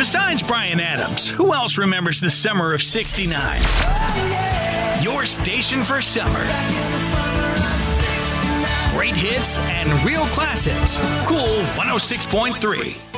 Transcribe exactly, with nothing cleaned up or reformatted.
Besides Bryan Adams, who else remembers the summer of sixty-nine? Your station for summer. Great hits and real classics. Cool one oh six point three.